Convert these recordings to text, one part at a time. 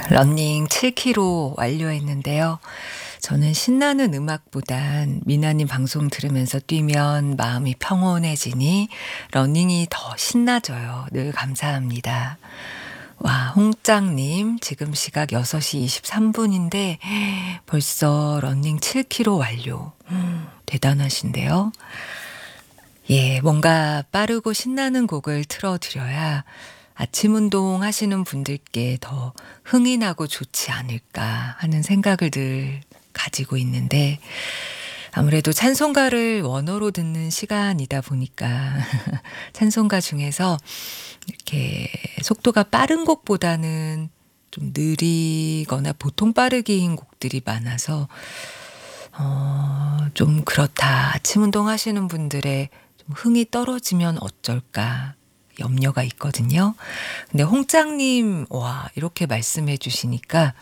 러닝 7km 완료했는데요. 저는 신나는 음악보단 미나님 방송 들으면서 뛰면 마음이 평온해지니 러닝이 더 신나져요. 늘 감사합니다. 와, 홍짱님, 지금 시각 6시 23분인데 벌써 러닝 7km 완료. 대단하신데요. 예, 뭔가 빠르고 신나는 곡을 틀어드려야 아침 운동 하시는 분들께 더 흥이 나고 좋지 않을까 하는 생각을 늘 가지고 있는데, 아무래도 찬송가를 원어로 듣는 시간이다 보니까 찬송가 중에서 이렇게 속도가 빠른 곡보다는 좀 느리거나 보통 빠르기인 곡들이 많아서 좀 그렇다. 아침 운동 하시는 분들의 좀 흥이 떨어지면 어쩔까 염려가 있거든요. 근데 홍짱님, 와, 이렇게 말씀해 주시니까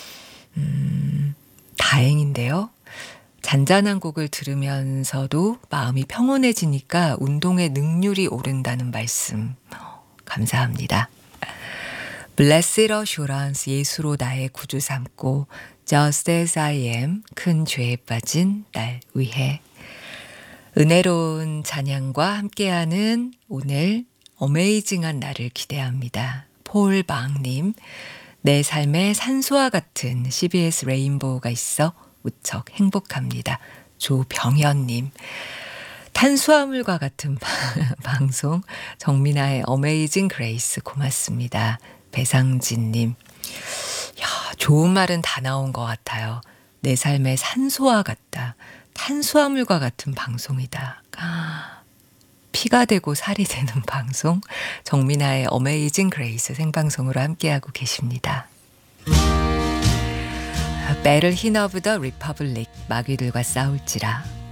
다행인데요. 잔잔한 곡을 들으면서도 마음이 평온해지니까 운동의 능률이 오른다는 말씀 감사합니다. Blessed Assurance, 예수로 나의 구주 삼고 Just as I am, 큰 죄에 빠진 날 위해. 은혜로운 찬양과 함께하는 오늘 어메이징한 날을 기대합니다. 폴방님, 내 삶에 산소와 같은 CBS 레인보우가 있어 무척 행복합니다. 조병현님, 탄수화물과 같은 방송 정민아의 어메이징 그레이스 고맙습니다. 배상진님, 야, 좋은 말은 다 나온 것 같아요. 내 삶의 산소와 같다. 탄수화물과 같은 방송이다. 피가 되고 살이 되는 방송 정민아의 어메이징 그레이스 생방송으로 함께하고 계십니다. 배틀 흰 오브 더 리퍼블릭, 마귀들과 싸울지라.